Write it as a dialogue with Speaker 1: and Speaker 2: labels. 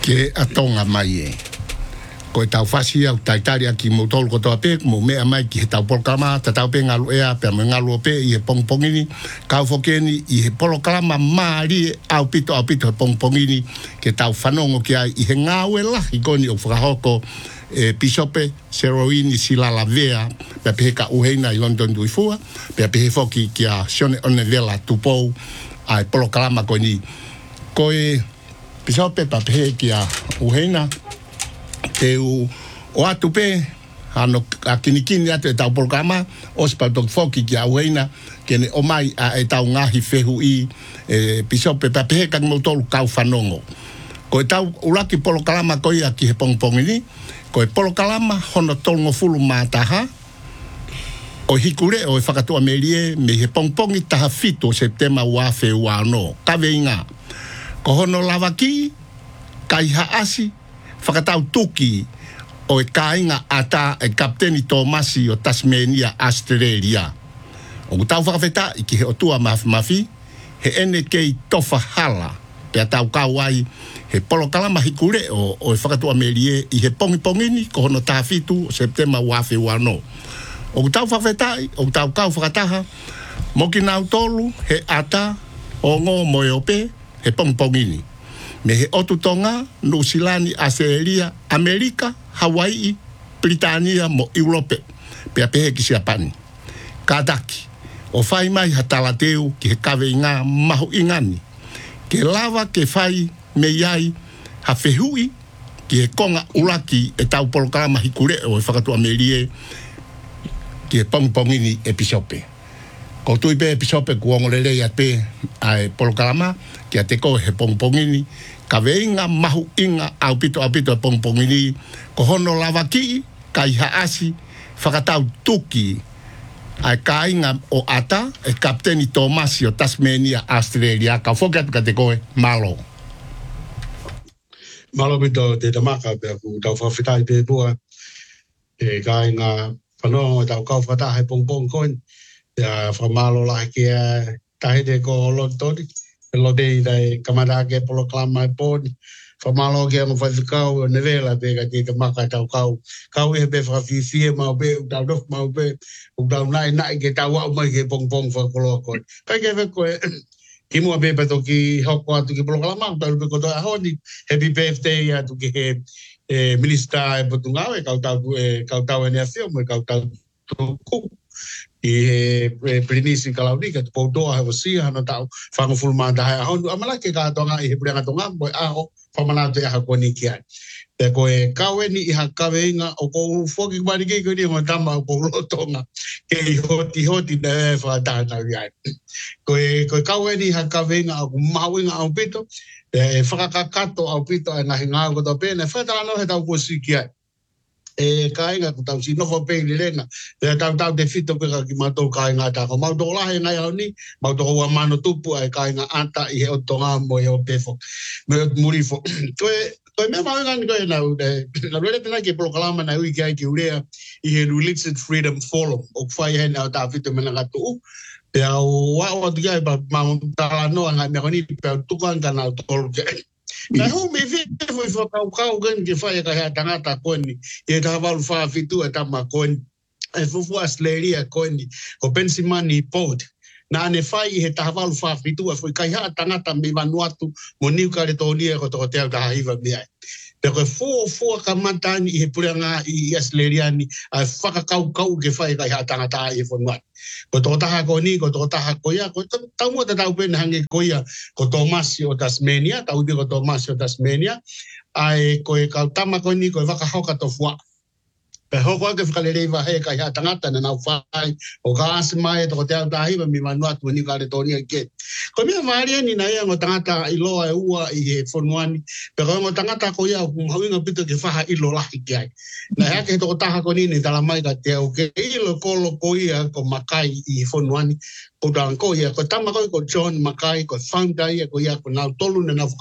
Speaker 1: ke atonga mai e. Ko e tau whasi au taitaria ki motolu ko toa pe, mo mea mai ki he tau polkalama, ta tau pe ngalu ea, pe me ngalu pe, i he pongpongini, kau fokeni, i he polkalama maari au pito he pongpongini, ke tau whanongo ki ai, i he ngāwe lahi koni o whakahoko, Pisope, Seroini, Silala Vea, pe peheka uheina i London Duifua, pe pehe foki ki a Sione Onevela Tupou, ai polkalama koni, ko e Pisope pa pehe ki a uheina, te o atu pe ano a kinikini atu e tau polkama o se patok foki ki a uheina kene o mai a e tau ngahi fehu i Pisope pa pehe kang motolu kau whanongo ko e tau ulaki polkalama koi a ki he pongpongini ko e polkalama hono tolngo fulu mātaha o hikure o e whakatua merie me he pongpongi taha fito septema wafe wano kawe inga ko hono lavaki kai haasi whakatau tuki o e kāinga ata e kapteni Tomasi o Tasmania, Australia. O tau whakawheta i ki he otua mafi, he ene kei tofa hala, pia tau kawai, he polokalama hikure o e whakatua merie i he pongipongini ko hono tāwhitu September wafe wano. O tau whakawheta o tau kau whakataha, moki nau tolu he ata o ngō moeope he pongipongini. Me he otutonga, Nusilani, Australia, Amerika, Hawaii, Britania, mo Europe, pia pehe ki siapani. Kadaki, o whai mai hatalateu ki he kawe ngā mahu ingani. Ke lava ke whai me iai ha whehui ki he konga ulaki e tau polkalama hikure o e whakatua merie ki he pongpongini e Pisope. Ko tui pe Pisope kuongolele ia pe ai polkalama ki a te ko he pongpongini ka veinga mahu inga au pito e pongpongini ko hono lavaki kai haasi whakatau tuki ai kainga o ata e kapteni Tomasi o Tasmania, Australia ka whokat ka te koe malo.
Speaker 2: Malo pito te tamaka pe aku tau whawhitai pe bua e kainga whanongo tau kau whatahe pongpong koin ia whamalo lahi kia tahite ko lontoni lo dei dai kamada ke poloklama poni famalo ke mo fazikau nevela pe ka te maka tau kau e be fa fi ma be tau dof ma be tau nai ke tau wa mai ke pong fa koloko ka ke ve ko ki mo be to ki hoko atu ki poloklama tau be ko to honi happy birthday atu ki he minister e Portugal ka tau ne afio mo ka tau ku i prinisi kalaunika te poutoa hewa sia hana tau whangafulma dahe ahonu amalake ka atonga i he prenga tonga mo aho whamanatu e hako ni kia te koe kaweni i ha kaweinga o kou whoki kumariki kuni o tama o kou lotonga ke i hoti na e whakatana iai koe kaweni i ha kaweinga o kumauinga au pito e whakakakato au pito e ngahi ngā koto pēne whetara no he tau kosi kia e kainga ko tau si nofo pe lenga e tau te fito pe ka ki mato kainga ta ko mato la he ngai oni mato wa mano tupu ai kainga ata i he otonga mo e o pefo me muri fo ko me ma ngan ko na na rele pena ke proclama na ui kai ki urea i he Religious Freedom Forum o fai he na ta fito me na tu pe wa diga ba ma ta no nga me ni pe tu kan kana tol na ho me vi foi kau gan ke fai ka ha tangata koni e ta valu fa fitu e tama koni e fufu Australia koni ko pensimani port na ne fai he ta valu fa fitu e foi ka ha tangata me Vanuatu mo New Caledonia ko to te ka hiva bia pe ko fo ka matani he puranga i Australiani a faka kau ke fai ka ha tangata e Vanuatu ko to taha ko ni ko to taha ko ya ko tau mo tau pen hange ko ya ko Tomasi o Tasmania tau bi ko Tomasi o Tasmania ai ko e ka tama ko ni ko waka hoka to fua pe hoko ke whakalere wa he ka ya tangata na nau whai o ka asmai to te tahi mi Vanuatu ni Caledonia ke ko mi maria ni na ia ngo tangata i loa e ua i he fonuani pe ko ngo tangata ko ia ku hawinga pito ke whaha i lo lahi ki ai na hea ke to taha ko ni tala mai ka te o ke i lo kolo ko ia ko Makai i fonuani ko dan ko ia ko tama ko John Makai ko founder ia ko ia ko nau tolu na